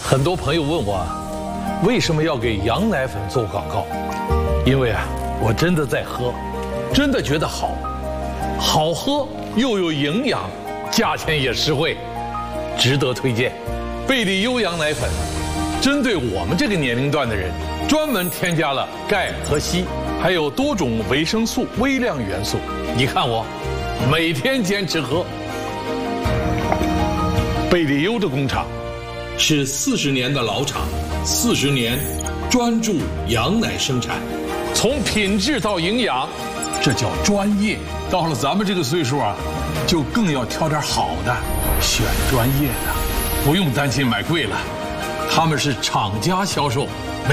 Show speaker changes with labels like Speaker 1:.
Speaker 1: 很多朋友问我，为什么要给羊奶粉做广告？因为啊，我真的在喝，真的觉得好，好喝又有营养，价钱也实惠，值得推荐。贝里优羊奶粉，针对我们这个年龄段的人，专门添加了钙和硒，还有多种维生素、微量元素。你看我，每天坚持喝。贝里优的工厂是40年的老厂，40年专注羊奶生产，从品质到营养，这叫专业。到了咱们这个岁数啊，就更要挑点好的，选专业的，不用担心买贵了。他们是厂家销售，